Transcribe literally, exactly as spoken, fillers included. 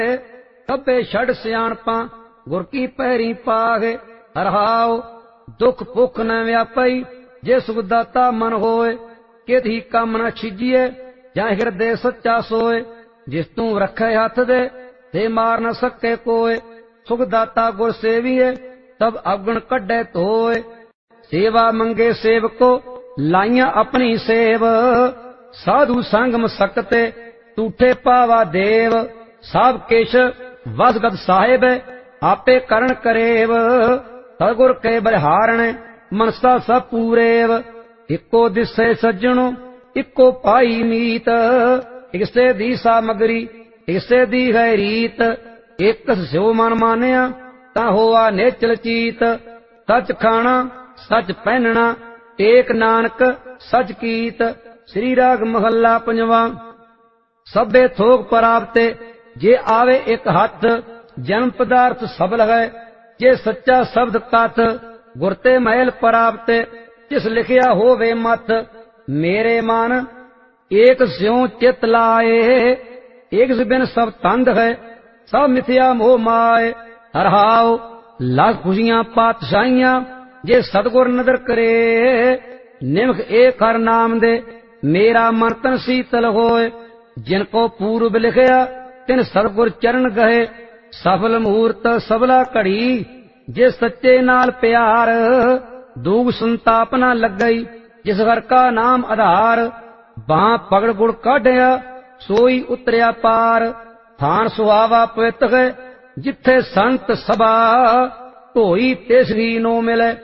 कब्बे छड़ सियाणपां गुर की पैरी पागे। हरहाओ दुख भुख न व्यापई जे सुखदाता मन होए। कित ही कम न छिजिए जां हिरदे सच्चा सोए। जिस तू रखे हथ दे ते मार न सके कोय। सुखदाता गुर सेविए तब अवगुण कड्डे धोए। सेवा मंगे सेवको लाइया अपनी सेव। साधु संगम सकते टूठे पावा देव। सब किश वसगत साहिब आपे करण करेव। सतगुर के बलिहारण मनसा सब पूरेव। इको दिसे सज्जणो इको पाई मीत। इकसे दी सामग्री इकसे दी है रीत। एक स्यो मन मानिया ता होआ नेचल चीत। सच खाना सच पहनना टेक नानक सच कीत। श्री राग महला पंजवा। सभे थोक परावते जे आवे एक हथ। जन्म पदार्थ सबल है जे सच्चा शब्द कथ। गुरते महल परावते जिस लिखिया होवे मथ। मेरे मन एक स्यों चित लाए एक बिन सब तंद है। सब मिथ्या मोह माए। हरहाओ लाख खुशियां पातशाहियां जे सतगुर नदर करे। निमख एक हर नाम दे मेरा मन तन शीतल होए। जिनको पूर्व लिखया तिन सतगुर चरण गए। सफल मुहूर्त सबला घड़ी जे सच्चे नाल प्यार। दूग संताप न लगई जिस घर का नाम आधार। बां पगड़ गुड़ काढ़िया सोई उतरिया पार। थान सुहावा पवित्र है जिथे संत सभा। ढोई तेसरी नो मिले